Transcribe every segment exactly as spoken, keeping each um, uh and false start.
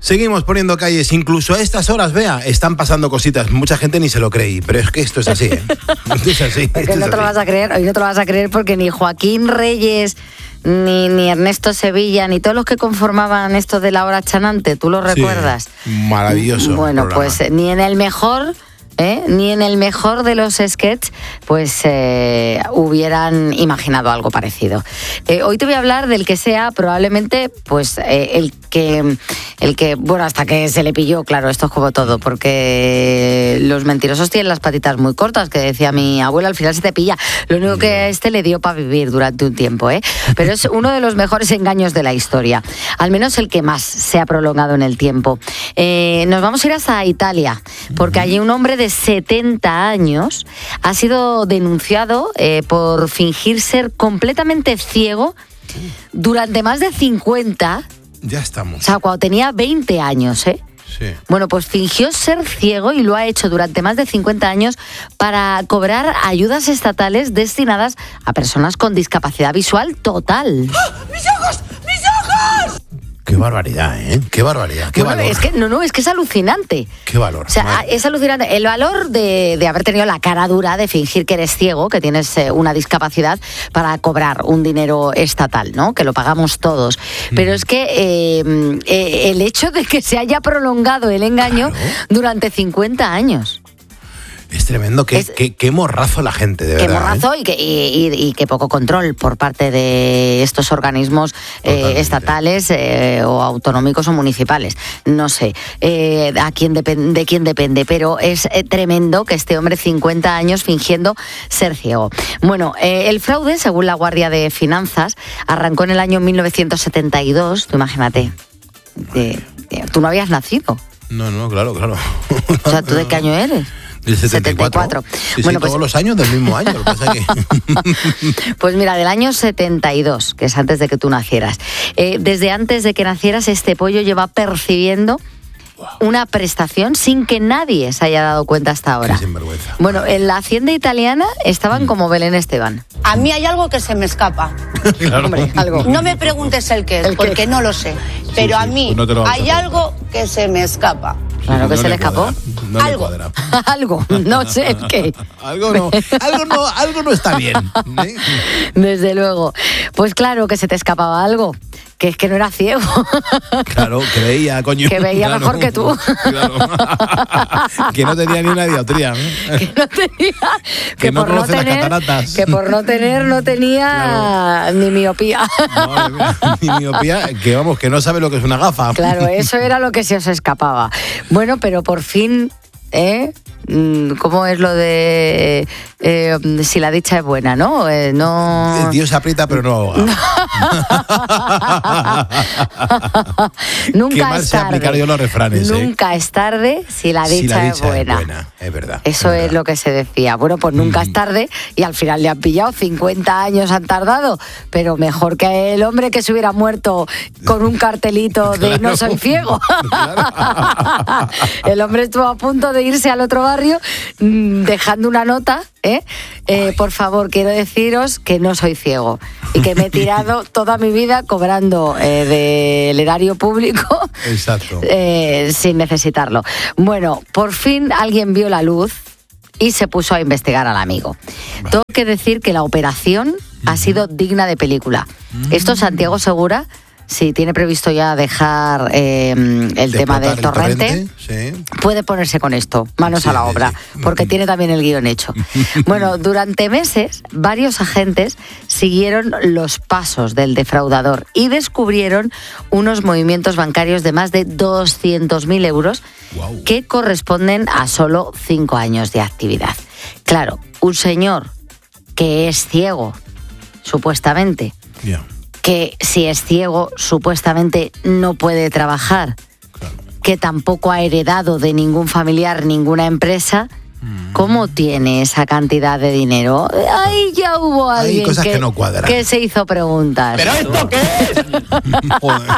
Seguimos poniendo calles, incluso a estas horas, vea, están pasando cositas. Mucha gente ni se lo cree, pero es que esto es así, ¿eh? Esto es así. Porque esto no es te lo así. vas a creer, hoy no te lo vas a creer porque ni Joaquín Reyes, ni, ni Ernesto Sevilla, ni todos los que conformaban esto de La Hora Chanante, ¿tú lo recuerdas? Sí, maravilloso. Bueno, programa. pues eh, ni en el mejor... ¿Eh? Ni en el mejor de los sketches pues eh, hubieran imaginado algo parecido. Eh, hoy te voy a hablar del que sea probablemente pues eh, el que el que bueno, hasta que se le pilló, claro, esto es como todo, porque los mentirosos tienen las patitas muy cortas, que decía mi abuela, al final se te pilla. Lo único que a este le dio para vivir durante un tiempo, ¿eh? Pero es uno de los mejores engaños de la historia, al menos el que más se ha prolongado en el tiempo. Eh, nos vamos a ir hasta Italia, porque allí un hombre de setenta años ha sido denunciado eh, por fingir ser completamente ciego durante más de cincuenta. Ya estamos. O sea, cuando tenía veinte años, ¿eh? Sí. Bueno, pues fingió ser ciego y lo ha hecho durante más de cincuenta años para cobrar ayudas estatales destinadas a personas con discapacidad visual total. ¡Ah! ¡Mis ojos! ¡Mis ojos! Qué barbaridad, ¿eh? Qué barbaridad, qué Bueno, valor. es que, no, no, es que es alucinante. Qué valor. O sea, madre. es alucinante. El valor de, de haber tenido la cara dura de fingir que eres ciego, que tienes eh, una discapacidad, para cobrar un dinero estatal, ¿no? Que lo pagamos todos. Pero es que eh, eh, el hecho de que se haya prolongado el engaño Claro. durante cincuenta años. Es tremendo, qué, es- qué, qué morrazo la gente, de Qué verdad. morrazo ¿eh? y, que, y, y- y qué poco control por parte de estos organismos eh, Totalmente. estatales eh, o autonómicos o municipales. No sé eh, a quién depen- de quién depende, pero es eh, tremendo que este hombre, cincuenta años, fingiendo ser ciego. Bueno, eh, el fraude, según la Guardia de Finanzas, arrancó en el año mil novecientos setenta y dos, tú imagínate, de- de- tú no habías nacido. No, no, claro, claro. O sea, ¿tú de qué año eres? Del setenta y cuatro. setenta y cuatro. Sí, Bueno, sí, pues- todos los años del mismo año. Lo que pasa es que... Pues mira, del año setenta y dos, que es antes de que tú nacieras. Eh, desde antes de que nacieras, este pollo lleva percibiendo una prestación sin que nadie se haya dado cuenta hasta ahora. Qué sinvergüenza. Bueno, en la hacienda italiana estaban Mm. como Belén Esteban. A mí hay algo que se me escapa. Hombre, algo. No me preguntes el qué es, ¿El qué? porque no lo sé. Pero sí, a mí pues no te lo vamos a hay preguntar. algo que se me escapa. Claro que No se le escapó. cuadra, no le Algo. cuadra. Algo, no sé el qué. Algo no, algo no, algo no está bien. ¿eh? Desde luego. Pues claro que se te escapaba algo, que es que no era ciego. Claro, que veía, coño. Que veía Claro. mejor que tú. Claro. Que no tenía ni una dioptría. ¿eh? que no tenía que, Que no por no conoce las tener cataratas. que por no tener no tenía ni miopía. Madre mía, ni miopía, que vamos, que no sabe lo que es una gafa. Claro, eso era lo que se os escapaba. Bueno, pero por fin, ¿eh? Mm, ¿Cómo es lo de eh, si la dicha es buena, no? Eh, no... El tío se aprieta, pero no ahoga. Nunca Qué mal es sé aplicar tarde. yo los refranes, ¿eh? Nunca es tarde si la Si dicha, la es, dicha buena. es buena, es verdad. Eso es es lo que se decía. Bueno, pues nunca es tarde y al final le han pillado. cincuenta años han tardado, pero mejor que el hombre que se hubiera muerto con un cartelito de Claro. no soy ciego. Claro. El hombre estuvo a punto de irse al otro barrio mm, dejando una nota, ¿eh? Eh, por favor, quiero deciros que no soy ciego y que me he tirado toda mi vida cobrando eh, del erario público Exacto. eh, sin necesitarlo. Bueno, por fin alguien vio la luz y se puso a investigar al amigo. Tengo que decir que la operación ha sido digna de película. Esto Santiago Segura, si tiene previsto ya dejar eh, el De tema del explotar el torrente, sí. puede ponerse con esto, manos Sí, a la sí, obra, sí. porque tiene también el guión hecho. Bueno, durante meses, varios agentes siguieron los pasos del defraudador y descubrieron unos movimientos bancarios de más de doscientos mil euros Guau. que corresponden a solo cinco años de actividad. Claro, un señor que es ciego, supuestamente, Ya. que si es ciego, supuestamente no puede trabajar, que tampoco ha heredado de ningún familiar ninguna empresa, ¿cómo tiene esa cantidad de dinero? Ahí ya hubo Hay alguien cosas que no cuadran. que se hizo preguntas. ¿Pero esto qué es? Joder.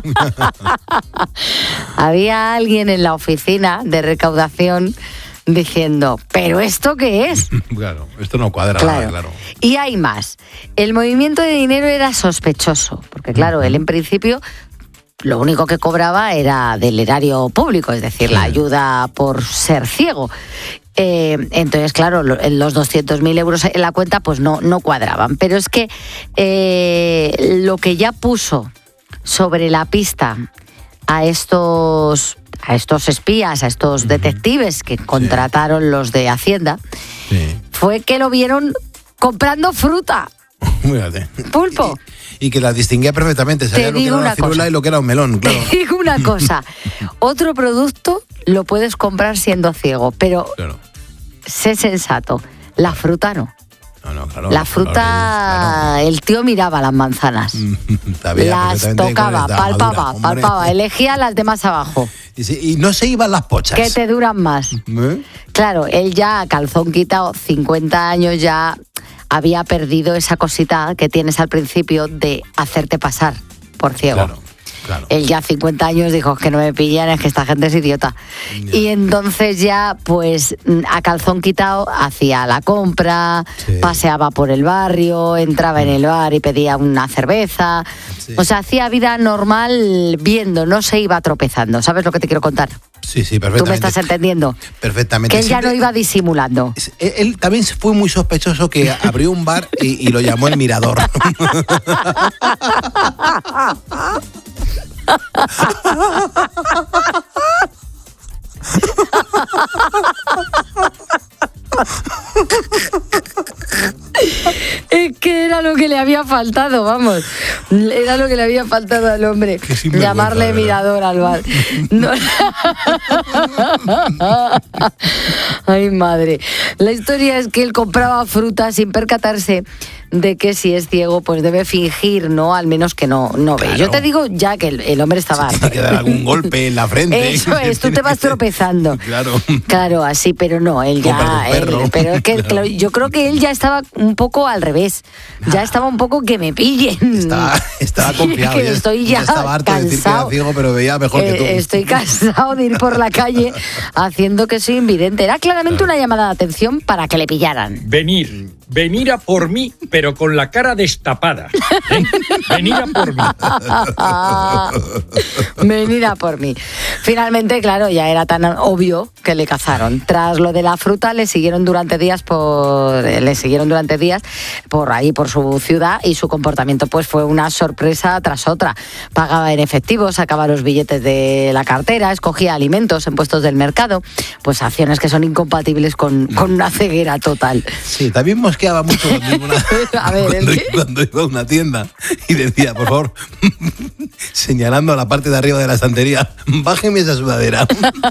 Había alguien en la oficina de recaudación diciendo, ¿pero esto qué es? Claro, esto no cuadra, Claro. nada, claro. Y hay más. El movimiento de dinero era sospechoso, porque claro, él en principio lo único que cobraba era del erario público, es decir, la ayuda por ser ciego. Eh, entonces, claro, lo, los doscientos mil euros en la cuenta pues no, no cuadraban. Pero es que eh, lo que ya puso sobre la pista a estos, a estos espías, a estos detectives que contrataron sí. los de Hacienda, sí. fue que lo vieron comprando fruta. Fíjate. Pulpo. Y, y que la distinguía perfectamente, sabía lo que era una ciruela y lo que era un melón, claro. Te digo una cosa, otro producto lo puedes comprar siendo ciego, pero claro. sé sensato, la fruta no. No, no, claro, la fruta, claro. el tío miraba las manzanas, las tocaba, palpaba, madura, palpaba, elegía las de más abajo. Y, sí, y no se iban las pochas. Que te duran más. ¿Eh? Claro, él ya, calzón quitado, cincuenta años ya había perdido esa cosita que tienes al principio de hacerte pasar por ciego. Claro. Claro. Él ya cincuenta años dijo que no me pillan, es que esta gente es idiota. Yeah. Y entonces ya, pues, a calzón quitado, hacía la compra, sí. paseaba por el barrio, entraba en el bar y pedía una cerveza. Sí. O sea, hacía vida normal viendo, no se iba tropezando. ¿Sabes lo que te quiero contar? Sí, sí, perfectamente. ¿Tú me estás entendiendo? Perfectamente. Que él ya no iba disimulando. Él, él también fue muy sospechoso que abrió un bar y, y lo llamó El Mirador. Es que era lo que le había faltado, vamos. Era lo que le había faltado al hombre. Llamarle mirador al bar. No. Ay, madre. La historia es que él compraba fruta sin percatarse de que si es ciego, pues debe fingir, ¿no? Al menos que no, no ve. Claro. Yo te digo ya que el, el hombre estaba... Se tiene que dar algún golpe en la frente. Eso es, tú te vas tropezando. Claro. Claro, así, pero no, él ya... Él, pero es que claro. yo creo que él ya estaba un poco al revés. Ya estaba un poco que me pillen. Estaba, estaba confiado. Que estoy ya, ya estaba harto cansado. de decir que era ciego, pero veía mejor eh, que tú. Estoy cansado de ir por la calle haciendo que soy invidente. Era claramente claro. una llamada de atención para que le pillaran. Venir. Venir a por mí, pero con la cara destapada. ¿Eh? Venir a por mí. Venir a por mí. Finalmente, claro, ya era tan obvio que le cazaron. Tras lo de la fruta, le siguieron durante días por, le siguieron durante días por ahí, por su ciudad, y su comportamiento pues fue una sorpresa tras otra. Pagaba en efectivo, sacaba los billetes de la cartera, escogía alimentos en puestos del mercado, pues acciones que son incompatibles con, con una ceguera total. Sí, también mosqueaba mucho cuando iba, una, a ver, cuando, cuando iba a una tienda y decía, por favor, señalando a la parte de arriba de la estantería, bájeme esa sudadera.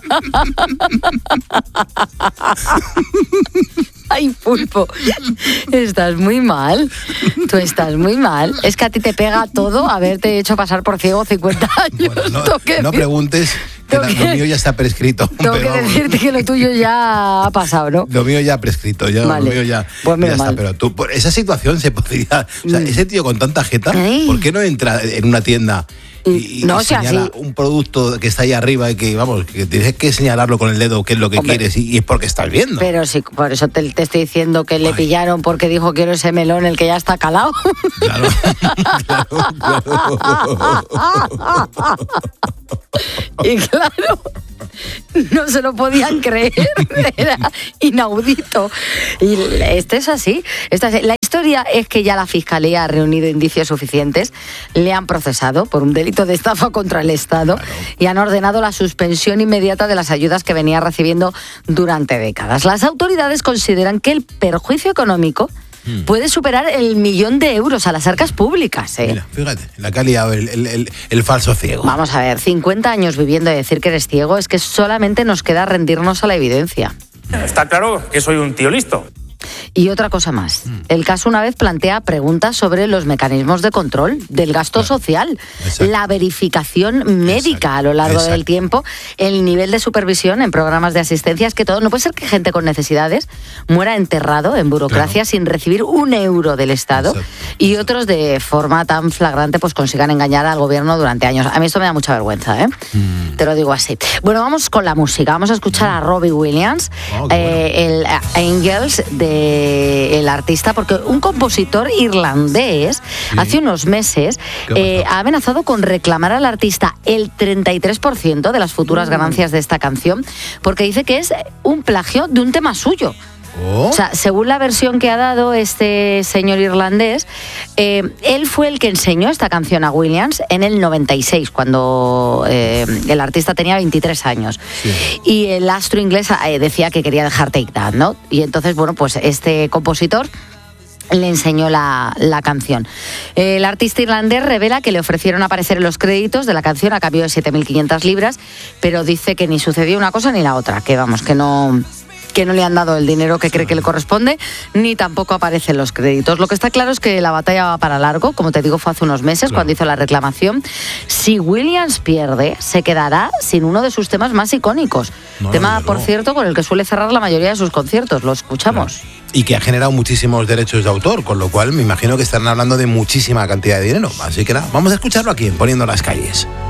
Ay, Pulpo, estás muy mal. Tú estás muy mal. Es que a ti te pega todo haberte hecho pasar por ciego cincuenta años. Bueno, no, no preguntes, que la, lo mío ya está prescrito. Tengo pero, que decirte que lo tuyo ya ha pasado, ¿no? Lo mío ya ha prescrito, ya, vale. lo mío ya, pues ya está. Pero tú, por esa situación se podría... O sea, ese tío con tanta jeta, Ay. ¿por qué no entra en una tienda y, y no, señala así. un producto que está ahí arriba y que, vamos, que tienes que señalarlo con el dedo qué es lo que Hombre, quieres y, y es porque estás viendo? Pero sí, por eso te, te estoy diciendo que Ay. le pillaron porque dijo quiero ese melón, el que ya está calado. Claro, claro, claro. Y claro, no se lo podían creer, era inaudito. Y esto es así, esto es así. La historia es que ya la Fiscalía ha reunido indicios suficientes, le han procesado por un delito de estafa contra el Estado claro. y han ordenado la suspensión inmediata de las ayudas que venía recibiendo durante décadas. Las autoridades consideran que el perjuicio económico puede superar el millón de euros a las arcas públicas. ¿eh? Mira, fíjate, la que ha liado el, el, el, el falso ciego. Vamos a ver, cincuenta años viviendo y decir que eres ciego es que solamente nos queda rendirnos a la evidencia. Está claro que soy un tío listo. Y otra cosa más, el caso una vez plantea preguntas sobre los mecanismos de control del gasto claro. social, Exacto. la verificación médica Exacto. a lo largo Exacto. del tiempo, el nivel de supervisión en programas de asistencia, es que todo, no puede ser que gente con necesidades muera enterrado en burocracia claro. sin recibir un euro del Estado Exacto. y otros de forma tan flagrante pues consigan engañar al gobierno durante años. A mí esto me da mucha vergüenza, ¿eh? Mm. Te lo digo así. Bueno, vamos con la música, vamos a escuchar a Robbie Williams, oh, eh, bueno. el Angels de eh, el artista, porque un compositor irlandés sí. hace unos meses eh, ha amenazado con reclamar al artista el treinta y tres por ciento de las futuras ganancias de esta canción, porque dice que es un plagio de un tema suyo. Oh. O sea, según la versión que ha dado este señor irlandés, eh, él fue el que enseñó esta canción a Williams en el noventa y seis, cuando eh, el artista tenía veintitrés años. Sí. Y el astro inglés eh, decía que quería dejar Take That, ¿no? Y entonces, bueno, pues este compositor le enseñó la, la canción. El artista irlandés revela que le ofrecieron aparecer en los créditos de la canción a cambio de siete mil quinientas libras, pero dice que ni sucedió una cosa ni la otra, que vamos, que no... que no le han dado el dinero que cree que le corresponde, ni tampoco aparece en los créditos. Lo que está claro es que la batalla va para largo, como te digo, fue hace unos meses, claro, cuando hizo la reclamación. Si Williams pierde, se quedará sin uno de sus temas más icónicos. No, tema, no, por cierto, con el que suele cerrar la mayoría de sus conciertos. Lo escuchamos. Claro. Y que ha generado muchísimos derechos de autor, con lo cual me imagino que estarán hablando de muchísima cantidad de dinero. Así que nada, vamos a escucharlo aquí en Poniendo las Calles.